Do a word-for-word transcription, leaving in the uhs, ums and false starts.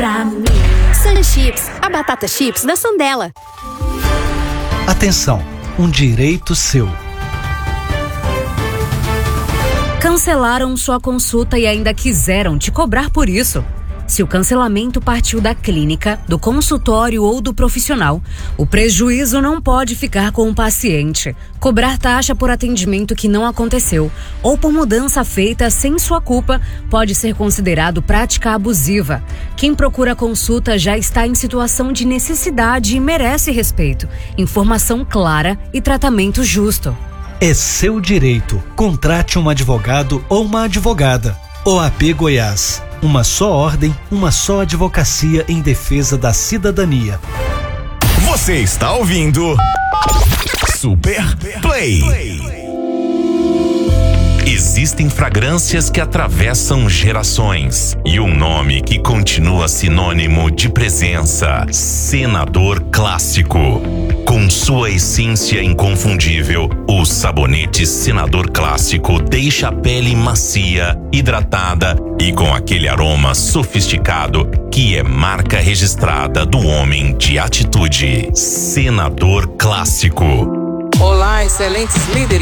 pra mim. Sun Chips, a batata chips da Sandela. Atenção, um direito seu. Cancelaram sua consulta e ainda quiseram te cobrar por isso. Se o cancelamento partiu da clínica, do consultório ou do profissional, o prejuízo não pode ficar com o paciente. Cobrar taxa por atendimento que não aconteceu ou por mudança feita sem sua culpa pode ser considerado prática abusiva. Quem procura consulta já está em situação de necessidade e merece respeito, informação clara e tratamento justo. É seu direito. Contrate um advogado ou uma advogada. O A P Goiás. Uma só ordem, uma só advocacia em defesa da cidadania. Você está ouvindo Super Play. Existem fragrâncias que atravessam gerações e um nome que continua sinônimo de presença: Senador Clássico. Com sua essência inconfundível, o sabonete Senador Clássico deixa a pele macia, hidratada e com aquele aroma sofisticado que é marca registrada do homem de atitude. Senador Clássico. Olá, excelentes líderes.